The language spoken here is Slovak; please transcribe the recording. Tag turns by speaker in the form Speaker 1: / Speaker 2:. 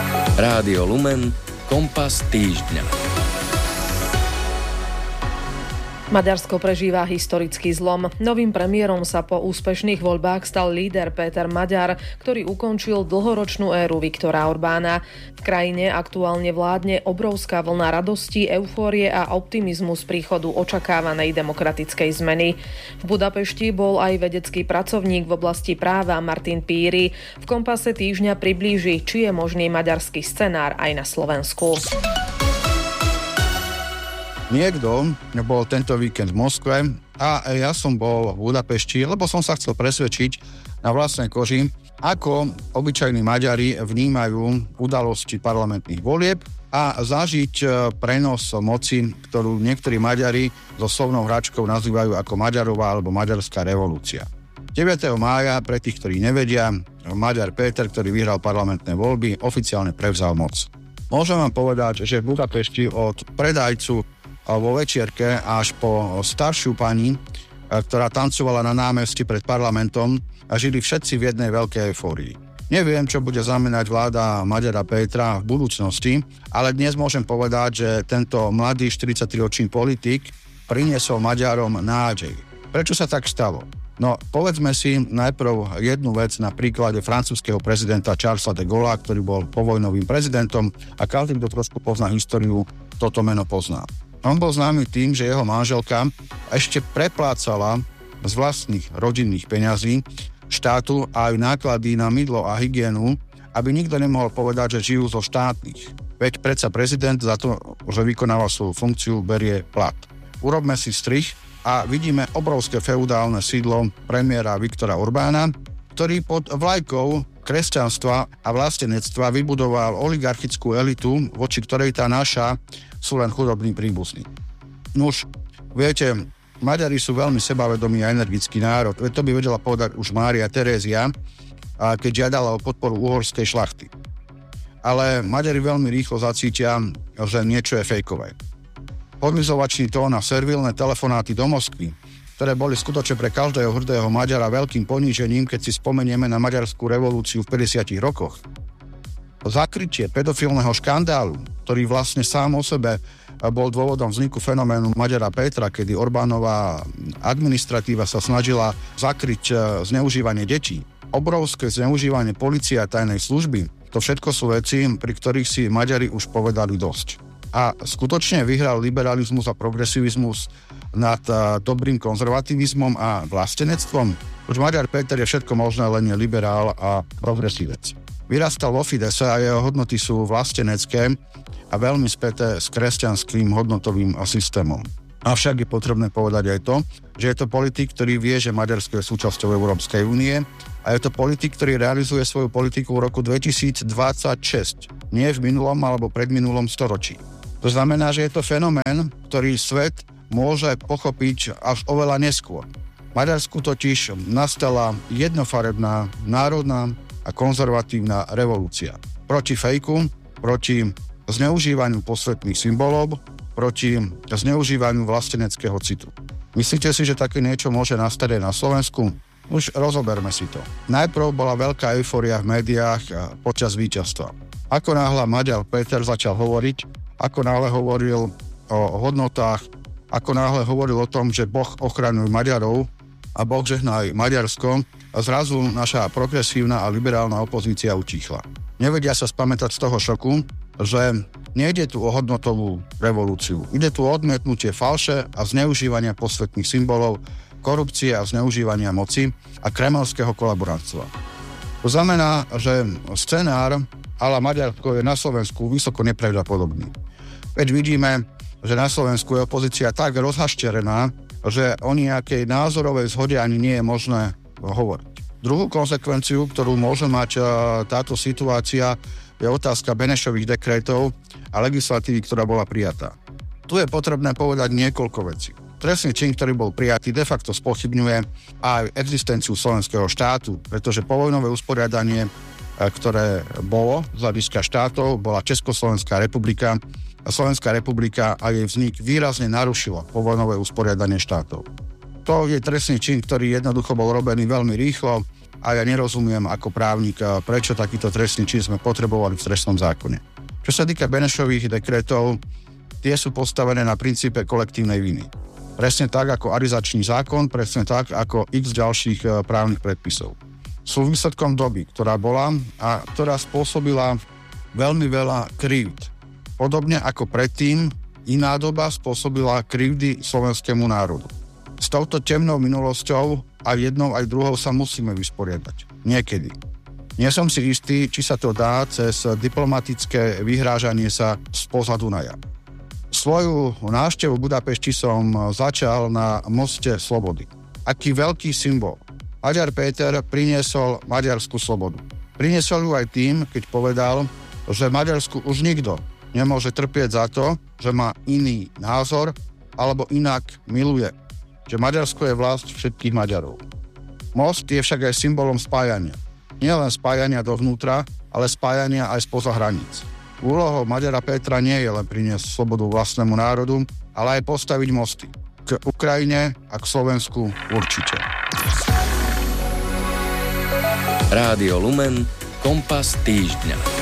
Speaker 1: Rádio Lumen, kompas týždňa.
Speaker 2: Maďarsko prežíva historický zlom. Novým premiérom sa po úspešných voľbách stal líder Péter Maďar, ktorý ukončil dlhoročnú éru Viktora Orbána. V krajine aktuálne vládne obrovská vlna radosti, eufórie a optimizmu z príchodu očakávanej demokratickej zmeny. V Budapešti bol aj vedecký pracovník v oblasti práva Martin Píry. V kompase týždňa priblíži, či je možný maďarský scenár aj na Slovensku.
Speaker 3: Niekto bol tento víkend v Moskve a ja som bol v Budapešti, lebo som sa chcel presvedčiť na vlastnej koži, ako obyčajní Maďari vnímajú udalosti parlamentných volieb a zažiť prenos moci, ktorú niektorí Maďari so slovnou hračkou nazývajú ako Maďarová alebo Maďarská revolúcia. 9. mája, pre tých, ktorí nevedia, Maďar Péter, ktorý vyhral parlamentné voľby, oficiálne prevzal moc. Môžem vám povedať, že v Budapešti od predajcu vo večierke až po staršiu pani, ktorá tancovala na námestí pred parlamentom, a žili všetci v jednej veľkej eufórii. Neviem, čo bude znamenať vláda Maďara Pétra v budúcnosti, ale dnes môžem povedať, že tento mladý 43-ročný politik priniesol Maďarom nádej. Prečo sa tak stalo? No, povedzme si najprv jednu vec na príklade francúzskeho prezidenta Charlesa de Gaulle'a, ktorý bol povojnovým prezidentom a každý, kto trošku pozná históriu, toto meno pozná. On bol známy tým, že jeho manželka ešte preplácala z vlastných rodinných peňazí štátu aj náklady na mydlo a hygienu, aby nikto nemohol povedať, že žijú zo štátnych. Veď predsa prezident za to, že vykonával svoju funkciu, berie plat. Urobme si strih a vidíme obrovské feudálne sídlo premiéra Viktora Orbána, ktorý pod vlajkou kresťanstva a vlastenectva vybudoval oligarchickú elitu, voči ktorej tá naša sú len chudobní príbuzní. Nuž, viete, Maďari sú veľmi sebavedomý a energický národ. To by vedela povedať už Mária Terézia, keď žiadala o podporu uhorskej šlachty. Ale Maďari veľmi rýchlo zacítia, že niečo je fejkové. Podmizovačný tón a servilné telefonáty do Moskvy, ktoré boli skutočne pre každého hrdého Maďara veľkým ponížením, keď si spomenieme na maďarskú revolúciu v 50 rokoch. Zakrytie pedofilného škandálu, ktorý vlastne sám o sebe bol dôvodom vzniku fenoménu Maďara Pétra, kedy Orbánová administratíva sa snažila zakryť zneužívanie detí, obrovské zneužívanie polície a tajnej služby, to všetko sú veci, pri ktorých si Maďari už povedali dosť. A skutočne vyhral liberalizmus a progresivizmus nad dobrým konzervativizmom a vlastenectvom. Už Maďar Péter je všetko možné, len je liberál a progresívec. Vyrastal vo Fidese a jeho hodnoty sú vlastenecké a veľmi späté s kresťanským hodnotovým systémom. Avšak je potrebné povedať aj to, že je to politik, ktorý vie, že Maďarsko je súčasťou Európskej únie a je to politik, ktorý realizuje svoju politiku v roku 2026, nie v minulom alebo predminulom storočí. To znamená, že je to fenomén, ktorý svet môže pochopiť až oveľa neskôr. V Maďarsku totiž nastala jednofarebná, národná a konzervatívna revolúcia. Proti fejku, proti zneužívaniu posvetných symbolov, proti zneužívaniu vlasteneckého citu. Myslíte si, že také niečo môže nastať aj na Slovensku? Už rozoberme si to. Najprv bola veľká eufória v médiách počas víťazstva. Ako náhle Maďar Péter začal hovoriť, ako náhle hovoril o hodnotách, ako náhle hovoril o tom, že Boh ochraňuje Maďarov a Boh žehnaj Maďarsko, a zrazu naša progresívna a liberálna opozícia utíchla. Nevedia sa spamätať z toho šoku, že nejde tu o hodnotovú revolúciu. Ide tu o odmietnutie falše a zneužívania posvetných symbolov, korupcie a zneužívania moci a kremelského kolaborantstva. To znamená, že scenár ala Maďarsko je na Slovensku vysoko nepravdepodobný. Veď vidíme, že na Slovensku je opozícia tak rozhašterená, že o nejakej názorovej zhode ani nie je možné hovoriť. Druhú konsekvenciu, ktorú môže mať táto situácia, je otázka Benešových dekrétov a legislatívy, ktorá bola prijatá. Tu je potrebné povedať niekoľko vecí. Trestný čin, ktorý bol prijatý, de facto spochybňuje aj existenciu slovenského štátu, pretože povojnové usporiadanie, ktoré bolo z hľadiska štátov, bola Československá republika a Slovenská republika a jej vznik výrazne narušilo povojnové usporiadanie štátov. To je trestný čin, ktorý jednoducho bol robený veľmi rýchlo a ja nerozumiem ako právnik, prečo takýto trestný čin sme potrebovali v trestnom zákone. Čo sa týka Benešových dekretov, tie sú postavené na princípe kolektívnej viny. Presne tak ako arizačný zákon, presne tak ako x ďalších právnych predpisov. Sú výsledkom doby, ktorá bola a ktorá spôsobila veľmi veľa krivd. Podobne ako predtým, iná doba spôsobila krivdy slovenskému národu. S touto temnou minulosťou aj jednou, aj druhou sa musíme vysporiadať. Niekedy. Nie som si istý, či sa to dá cez diplomatické vyhrážanie sa spoza Dunaja. Svoju návštevu Budapešti som začal na moste Slobody. Aký veľký symbol. Maďar Péter priniesol maďarskú slobodu. Priniesol ju aj tým, keď povedal, že Maďarsku už nikto nemôže trpieť za to, že má iný názor alebo inak miluje. Že Maďarsko je vlast všetkých Maďarov. Most je však aj symbolom spájania. Nie len spájania dovnútra, ale spájania aj spoza hraníc. Úlohou Maďara Pétra nie je len priniesť slobodu vlastnému národu, ale aj postaviť mosty. K Ukrajine a k Slovensku určite.
Speaker 1: Rádio Lumen, kompas týždňa.